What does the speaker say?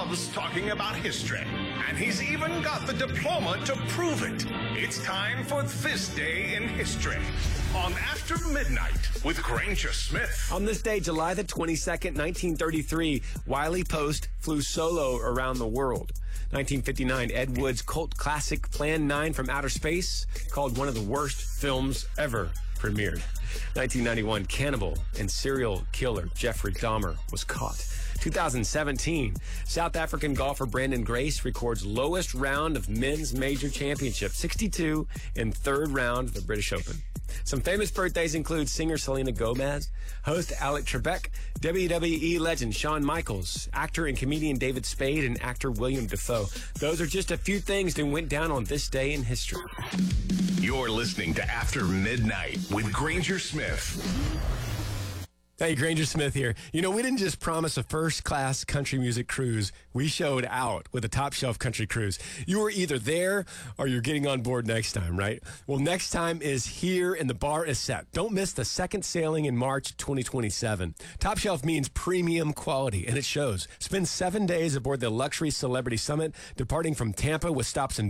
loves talking about history, and he's even got the diploma to prove it. It's time for This Day in History on After Midnight with Granger Smith. On this day, July the 22nd, 1933, Wiley Post flew solo around the world. 1959, Ed Wood's cult classic Plan 9 from Outer Space, called one of the worst films ever, premiered. 1991, cannibal and serial killer Jeffrey Dahmer was caught. 2017, South African golfer Brandon Grace records lowest round of men's major championship, 62 in third round of the British Open. Some famous birthdays include singer Selena Gomez, host Alec Trebek, WWE legend Shawn Michaels, actor and comedian David Spade, and actor William Dafoe. Those are just a few things that went down on this day in history. You're listening to After Midnight with Granger Smith. Hey, Granger Smith here. You know, we didn't just promise a first-class country music cruise. We showed out with a top-shelf country cruise. You were either there or you're getting on board next time, right? Well, next time is here and the bar is set. Don't miss the second sailing in March 2027. Top Shelf means premium quality, and it shows. Spend 7 days aboard the Luxury Celebrity Summit, departing from Tampa with stops in